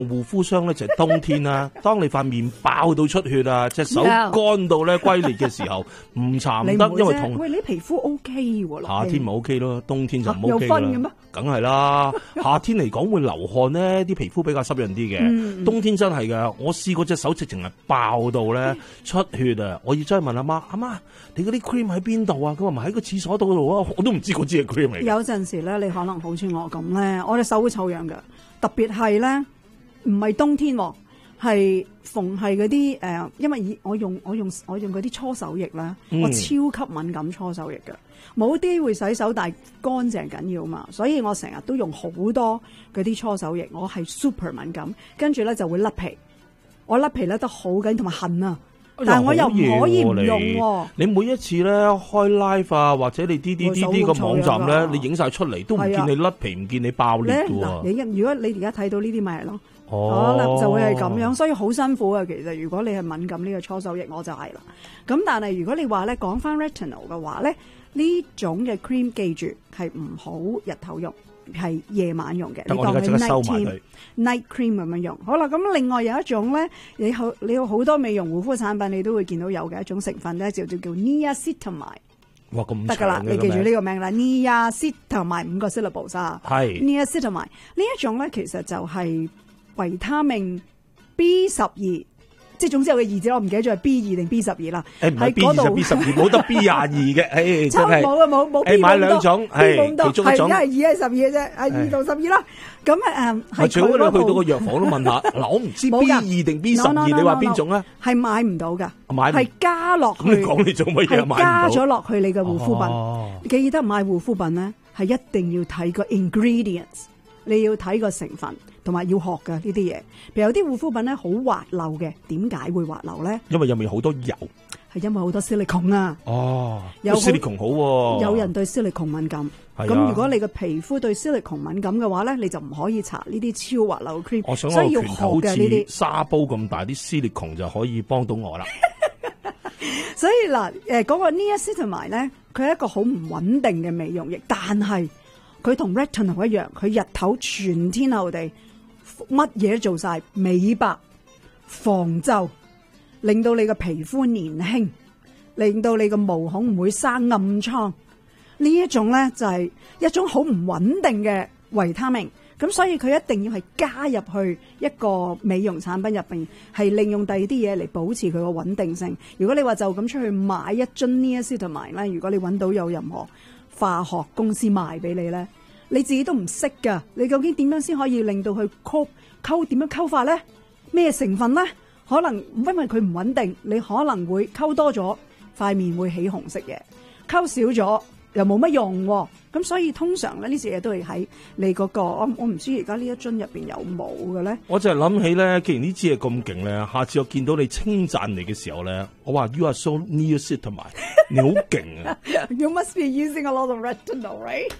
護膚霜咧就係冬天啦，當你塊面爆到出血啊，隻手乾到咧龜裂嘅時候，唔搽唔得，因為痛。 喂，你皮膚 OK 喎， 夏天咪 OK 咯，冬天就唔 OK 有分嘅咩啦。梗係啦，夏天嚟講會流汗咧，啲皮膚比較濕潤啲嘅。冬天真係㗎，我試過隻手直情係爆到咧出血啊！我要真係問阿媽，阿媽你嗰啲 cream 喺邊度啊？佢話咪喺個廁所度啊，我都唔知嗰支係 cream 嚟。 有陣時咧，你可能好似我咁咧，我隻手會臭癢㗎，特別係咧。唔係冬天喎，係逢係嗰啲因為我用嗰啲搓手液啦，我超級敏感搓手液嘅，冇啲會洗手，但係乾淨緊要嘛，所以我成日都用好多嗰啲搓手液，我係 super 敏感，跟住咧就會甩皮，我甩皮甩得好緊，同埋痕啊！但係我又唔可以唔用喎。 你每一次咧開 live 啊，或者你啲個網站咧，你影晒出嚟都唔見你甩皮，唔見你爆裂嘅喎。 如果你而家睇到呢啲咪係咯。可能就會係咁樣，所以好辛苦啊！其實如果你係敏感呢個搓手液，我就係啦。咁但係如果你話咧講翻 retinol 嘅話咧，呢種嘅 cream 記住係唔好日頭用，係夜晚用嘅。你當佢 night cream 咁樣用。好啦，咁另外有一種咧，你有好多美容護膚產品，你都會見到有嘅一種成分咧，就叫 niacinamide。 哇，咁得噶啦，你記住呢個名啦 ，niacinamide 5個 syllables 啊，係 niacinamide 呢一種咧，其實就係維他命 B12， 即係總之有個二字，我唔記得咗係 B2 定 B12啦。 唔係 B2 就 B12， 冇得 B22 嘅。 真係冇。 買兩種，係其中一種。 係一係2係12嘅啫，係2到12啦。咁係最好你去到個藥房都問下。嗱，我唔知 B2 定 B12， 你話邊種啊？係買唔到㗎，係加落去。 咁你講你做乜嘢買唔到？ 係加咗落去你嘅護膚品。記得買護膚品咧，係一定要睇個 ingredients， 你要睇個成分。同埋要學嘅呢啲嘢，譬如有啲護膚品咧好滑溜嘅，點解會滑溜咧？ 因為入面好多油， 係因為好多 silicone 啊。 哦，有 silicone 好喎。 有人對 silicone 敏感，咁如果你嘅皮膚對 silicone 敏感嘅話咧，你就唔可以搽呢啲超滑溜嘅 cream。 我想所以要學嘅呢啲沙煲咁大啲 silicone 就可以幫到我啦。 所以嗱，嗰個 niacinamide 咧，佢係一個好唔穩定嘅美容液，但係佢同 retinol 一樣，佢日頭全天候地。乜嘢都做晒，美白、防皺，令到你個皮膚年輕，令到你個毛孔唔會生暗瘡。呢一種咧就係一種好唔穩定嘅維他命，咁所以佢一定要係加入去一個美容產品入邊，係利用第二啲嘢嚟保持佢個穩定性。如果你話就咁出去買一樽 niacinamide 咧，如果你揾到有任何化學公司賣俾你咧，你自己都唔識噶，你究竟點樣先可以令到佢溝點樣溝法咧？咩成分咧？可能因為佢唔穩定，你可能會溝多咗，塊面會起紅色嘅；溝少咗又冇乜用喎。咁所以通常咧呢啲嘢都係喺你嗰個，我唔知而家呢一樽入邊有冇嘅咧。 我就係諗起咧，既然呢支嘢咁勁咧，下次我見到你稱讚你嘅時候咧，我話 You are so niacinamide， 你好勁啊 ！You must be using a lot of retinol, right？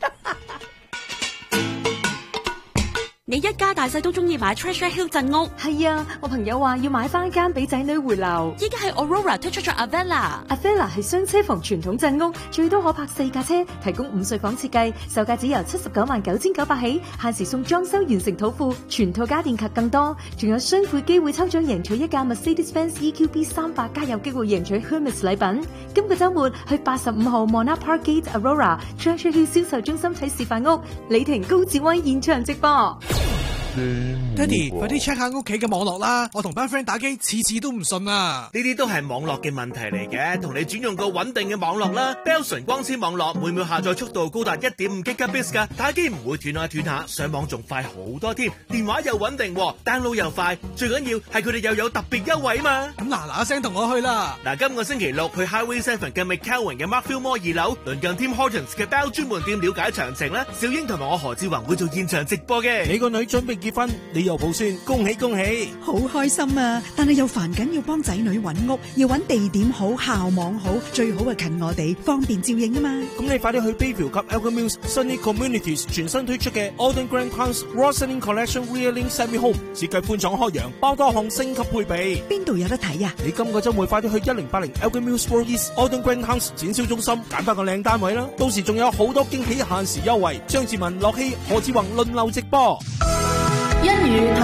你一家大細都中意買 Treasure Hill 鎮屋。 係啊，我朋友話要買翻間俾仔女回流。 依家係 Aurora 推出咗 Avella 係雙車房傳統鎮屋，最多可泊4架車，提供5睡房設計，售價只由799900起，限時送裝修完成土庫，全套家電及更多，仲有雙倍機會抽獎贏取一架 Mercedes-Benz EQB 300，加有機會贏取 Hermes 禮品。今個週末去85號 Monarch Park Gate Aurora Treasure Hill 銷售中心睇示範屋，李婷高志威現場直播。 爹哋，快啲 check 下屋企嘅網絡啦！我同班 friend 打機，次次都唔順啊！ 呢啲都係網絡嘅問題嚟嘅，同你轉用個穩定嘅網絡啦。Bell 純光纖網絡每秒下載速度高達 1.5 Gbps 噶，打機唔會斷下斷下，上網仲快好多添。電話又穩定，download 又快，最緊要係佢哋又有特別優惠嘛！ 咁嗱聲同我去啦！ 嗱，今個星期六去 Highway 7嘅 McKelvin 嘅 Markfield Mall 2樓，鄰近 Tim Hortons 嘅 Bell 專門店了解詳情啦。小英同埋我何志宏會做現場直播嘅。 你個女準備結婚，你又抱孫，恭喜恭喜！ 好開心啊！但係又煩緊要幫仔女揾屋，要揾地點好、校網好，最好係近我哋，方便照應啊嘛！ 咁你快啲去 Bayview 及 Elgin Mills Sunny Communities 全新推出嘅 Alden Grand House Roslyn Collection Reeling Semi Home， 設計寬敞開揚，包多項升級配備。 邊度有得睇啊？ 你今個週末快啲去1080 Elgin Mills Road East Alden Grand House 展銷中心揀翻個靚單位啦！到時仲有好多驚喜限時優惠，張志文、樂希、何志宏輪流直播。 欣語